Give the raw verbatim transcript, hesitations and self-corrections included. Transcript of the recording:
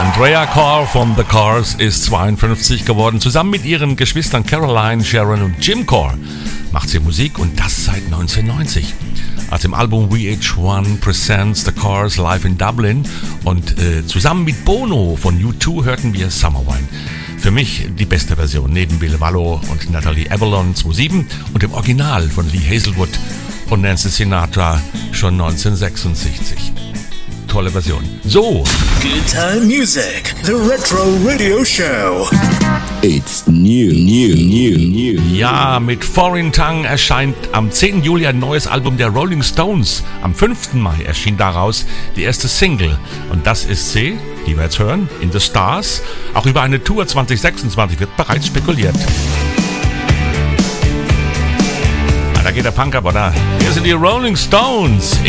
Andrea Carr von The Cars ist zweiundfünfzig geworden. Zusammen mit ihren Geschwistern Caroline, Sharon und Jim Carr macht sie Musik und das seit neunzehnhundertneunzig. Aus dem Album V H eins Presents The Cars Live in Dublin und äh, zusammen mit Bono von U zwei hörten wir Summer Wine. Für mich die beste Version, neben Ville Valo und Natalie Avalon siebenundzwanzig und dem Original von Lee Hazelwood und Nancy Sinatra schon neunzehnhundertsechsundsechzig. Tolle Version. So. Good Time Music, the Retro Radio Show. It's new, new, new, new. Ja, mit Foreign Tongue erscheint am zehnten Juli ein neues Album der Rolling Stones. Am fünften Mai erschien daraus die erste Single. Und das ist sie, die wir jetzt hören, In the Stars. Auch über eine Tour zwanzig sechsundzwanzig wird bereits spekuliert. Ah, da geht der Punk ab, oder? Hier sind die Rolling Stones.